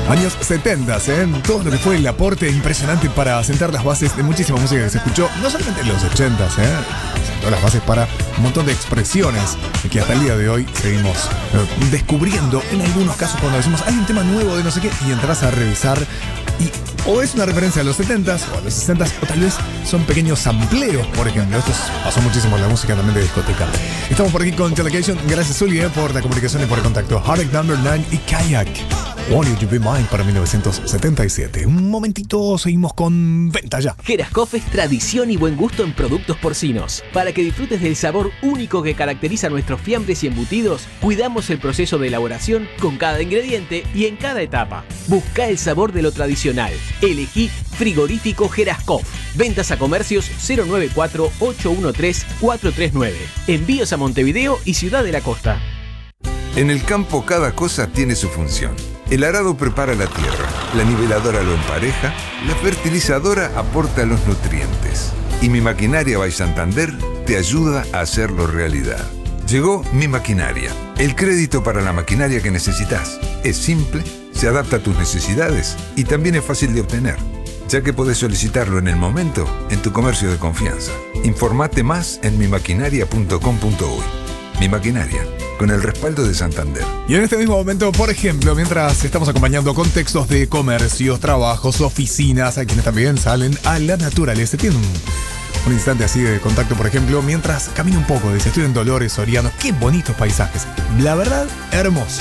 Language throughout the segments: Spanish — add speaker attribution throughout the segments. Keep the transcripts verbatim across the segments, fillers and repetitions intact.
Speaker 1: Años setenta, ¿eh? Todo lo que fue el aporte impresionante para sentar las bases de muchísima música que se escuchó, no solamente en los ochenta, ¿eh? Sentó las bases para un montón de expresiones que hasta el día de hoy seguimos eh, descubriendo. En algunos casos, cuando decimos hay un tema nuevo de no sé qué, y entras a revisar y o es una referencia a los setentas o a los sesentas, o tal vez son pequeños sampleos, por ejemplo. Esto pasó muchísimo en la música también de discoteca. Estamos por aquí con Telecation. Gracias, Uli, eh, por la comunicación y por el contacto. Heartache Number nueve y Kayak. Want You to Be Mine para mil novecientos setenta y siete. Un momentito, seguimos con venta ya.
Speaker 2: Jeraskov es tradición y buen gusto en productos porcinos. Para que disfrutes del sabor único que caracteriza nuestros fiambres y embutidos, cuidamos el proceso de elaboración con cada ingrediente y en cada etapa. Busca el sabor de lo tradicional. Elegí Frigorífico Jeraskov. Ventas a comercios cero nueve cuatro, ocho uno tres, cuatro tres nueve. Envíos a Montevideo y Ciudad de la Costa.
Speaker 3: En el campo cada cosa tiene su función. El arado prepara la tierra, la niveladora lo empareja, la fertilizadora aporta los nutrientes. Y Mi Maquinaria by Santander te ayuda a hacerlo realidad. Llegó Mi Maquinaria, el crédito para la maquinaria que necesitas. Es simple, se adapta a tus necesidades y también es fácil de obtener, ya que podés solicitarlo en el momento en tu comercio de confianza. Informate más en mi maquinaria punto com punto uy. Mi Maquinaria, con el respaldo de Santander.
Speaker 1: Y en este mismo momento, por ejemplo, mientras estamos acompañando contextos de comercios, trabajos, oficinas, hay quienes también salen a la naturaleza. Tienen un, un instante así de contacto, por ejemplo, mientras camino un poco, dice, estoy en Dolores, Soriano. Qué bonitos paisajes. La verdad, hermoso.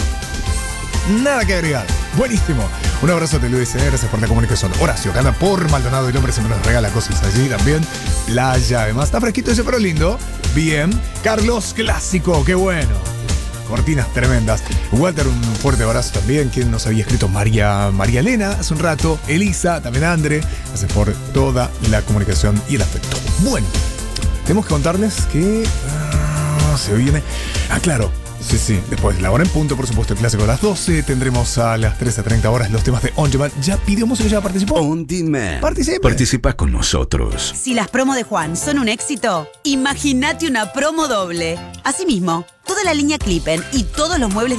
Speaker 1: Nada que agregar. Buenísimo. Un abrazo te lo dice, gracias por la comunicación. Horacio, que anda por Maldonado y el hombre se me nos regala cosas allí también. Playa, además, está fresquito ese, pero lindo. Bien. Carlos Clásico, qué bueno. Cortinas tremendas. Walter, un fuerte abrazo también. Quien nos había escrito María, María Elena hace un rato. Elisa, también Andre. Gracias por toda la comunicación y el afecto. Bueno, tenemos que contarles que uh, se viene. Ah, claro. Sí, sí, después la hora en punto, por supuesto, el clásico a las doce. Tendremos a las trece treinta horas los temas de On Demand. ¿Ya pidió música? ¿Ya participó?
Speaker 4: On Demand.
Speaker 1: Participe.
Speaker 4: Participa con nosotros.
Speaker 5: Si las promos de Juan son un éxito, imagínate una promo doble. Asimismo, toda la línea Clippen y todos los muebles